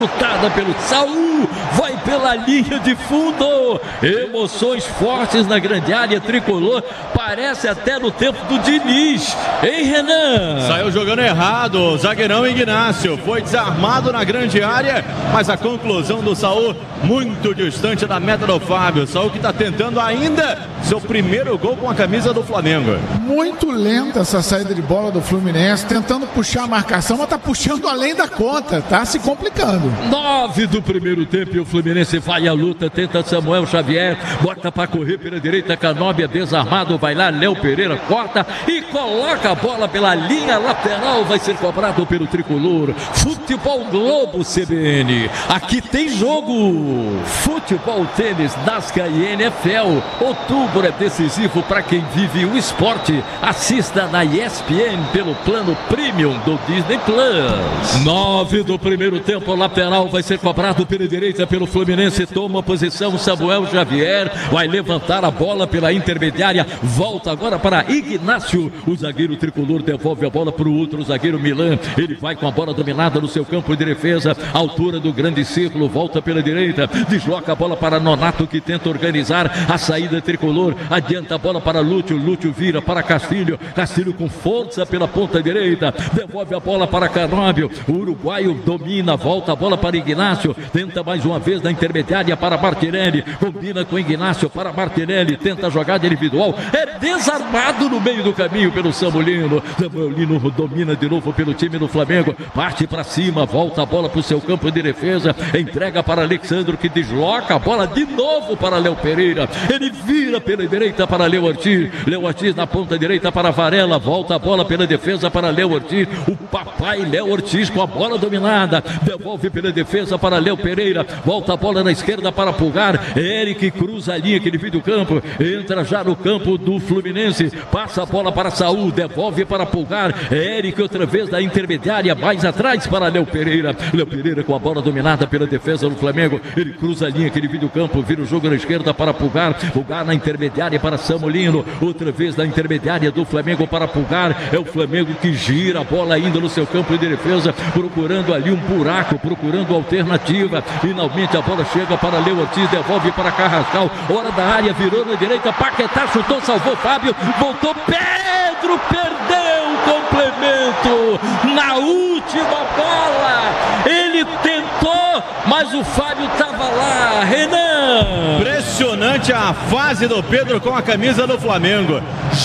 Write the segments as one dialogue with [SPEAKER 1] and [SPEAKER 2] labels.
[SPEAKER 1] Lutada pelo Saul, vai pela linha de fundo, emoções fortes na grande área tricolor, parece até no tempo do Diniz, hein, Renan?
[SPEAKER 2] Saiu jogando errado, o zagueirão Ignácio, foi desarmado na grande área, mas a conclusão do Saul muito distante da meta do Fábio. Saul que está tentando ainda seu primeiro gol com a camisa do Flamengo.
[SPEAKER 3] Muito lenta essa saída de bola do Fluminense, tentando puxar a marcação, mas tá puxando além da conta, tá se complicando.
[SPEAKER 1] 9 do primeiro tempo e o Fluminense vai à luta, tenta Samuel Xavier, bota para correr pela direita, Canóbia desarmado, vai lá, Léo Pereira corta e coloca a bola pela linha lateral, vai ser cobrado pelo tricolor. Futebol Globo CBN, aqui tem jogo, futebol, tênis, NASCAR e NFL, outubro é decisivo para quem vive o esporte, assista na ESPN pelo plano Premium do Disney Plus. 9 do primeiro tempo, lateral vai ser cobrado pela direita pelo Fluminense, toma posição Samuel Xavier, vai levantar a bola pela intermediária, volta agora para Ignácio, o zagueiro tricolor devolve a bola para o outro zagueiro Milan, ele vai com a bola dominada no seu campo de defesa, altura do grande círculo, volta pela direita, desloca a bola para Nonato que tenta organizar a saída tricolor, adianta a bola para Lúcio, Lúcio vira para Castilho, Castilho com força pela ponta direita, devolve a bola para Canóbio, o uruguaio domina, volta a bola para Ignácio, tenta mais uma vez na intermediária para Martinelli, combina com Ignácio para Martinelli, tenta a jogada individual, é desarmado no meio do caminho pelo Samulino, Samulino domina de novo pelo time do Flamengo, parte para cima, volta a bola para o seu campo de defesa, entrega para Alexandro que desloca a bola de novo para Léo Pereira, ele vira pela direita para Léo Ortiz na ponta direita para Varela, volta a bola pela defesa para Léo Ortiz, o papai Léo Ortiz com a bola dominada, devolve pela defesa para Léo Pereira, volta a bola na esquerda para Pulgar, Eric cruza a linha que divide o campo, entra já no campo do Fluminense, passa a bola para Saul, devolve para Pulgar, Eric outra vez da intermediária, mais atrás para Léo Pereira com a bola dominada pela defesa do Flamengo, ele cruza a linha que divide o campo, vira o jogo na esquerda para Pulgar na intermediária para Samulino, outra vez na intermediária do Flamengo para Pulgar, é o Flamengo que gira a bola ainda no seu campo de defesa, procurando ali um buraco, procurando alternativa, finalmente a bola chega para Léo Ortiz, devolve para Carrascal, hora da área, virou na direita, Paquetá chutou, salvou Fábio, voltou, Pedro perdeu o complemento, na última bola, ele tentou, mas o Fábio estava lá, Renan.
[SPEAKER 2] Impressionante a fase do Pedro com a camisa do Flamengo,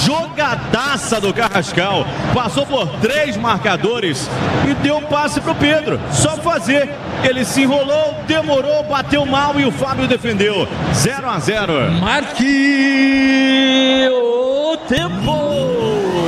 [SPEAKER 2] jogadaça do Carrascal, passou por 3 marcadores e deu passe pro Pedro, só fazer, ele se enrolou, demorou, bateu mal e o Fábio defendeu, 0-0.
[SPEAKER 1] Marque o tempo.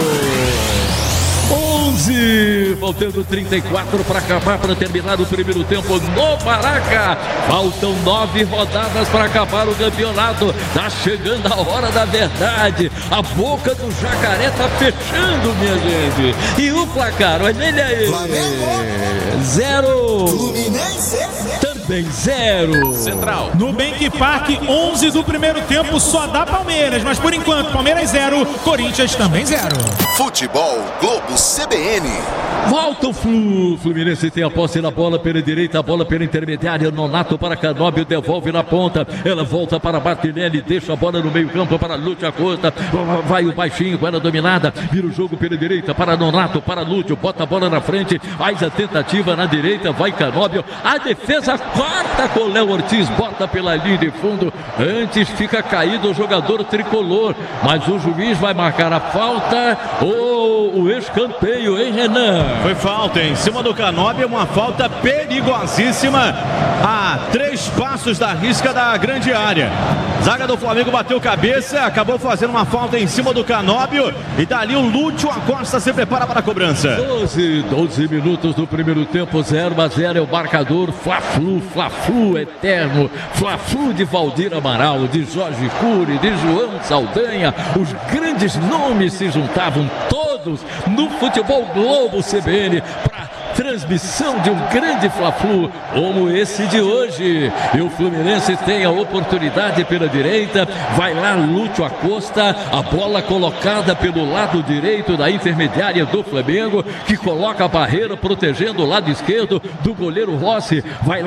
[SPEAKER 1] 11, faltando 34 para acabar, para terminar o primeiro tempo no Maraca. Faltam 9 rodadas para acabar o campeonato. Tá chegando a hora da verdade. A boca do jacaré tá fechando, minha gente. E o placar, olha ele aí.
[SPEAKER 4] Flamengo
[SPEAKER 1] 0. Fluminense também 0.
[SPEAKER 5] Central. Nubank Park, 11 do primeiro tempo, só dá Palmeiras. Mas por enquanto, Palmeiras 0, Corinthians também 0.
[SPEAKER 4] Futebol Globo CBN.
[SPEAKER 1] Volta o Fluminense tem a posse na bola pela direita, a bola pela intermediária, Nonato para Canóbio, devolve na ponta, ela volta para Martinelli, deixa a bola no meio campo para Lúcio Acosta, vai o baixinho com ela dominada, vira o jogo pela direita para Nonato, para Lúcio, bota a bola na frente, faz a tentativa na direita, vai Canóbio, a defesa corta com Léo Ortiz, bota pela linha de fundo, antes fica caído o jogador tricolor, mas o juiz vai marcar a falta ou o escanteio, hein, Renan?
[SPEAKER 2] Foi falta em cima do Canóbio, uma falta perigosíssima a 3 passos da risca da grande área. Zaga do Flamengo bateu cabeça, acabou fazendo uma falta em cima do Canóbio e dali o Lúcio Acosta se prepara para a cobrança.
[SPEAKER 1] 12 minutos do primeiro tempo, 0-0 é o marcador. Fla-Flu eterno, Fla-Flu de Valdir Amaral, de Jorge Cury, de João Saldanha, os grandes nomes se juntavam todos no Futebol Globo CBN para transmissão de um grande Fla-Flu como esse de hoje. E o Fluminense tem a oportunidade pela direita, vai lá Lúcio Acosta, a bola colocada pelo lado direito da intermediária do Flamengo, que coloca a barreira protegendo o lado esquerdo do goleiro Rossi, vai lá